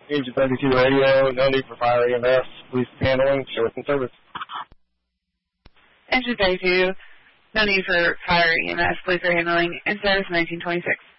Engine 32 radio, no need for fire EMS, police handling, service and service. Engine 32, no need for fire EMS, police are handling, and service 1926.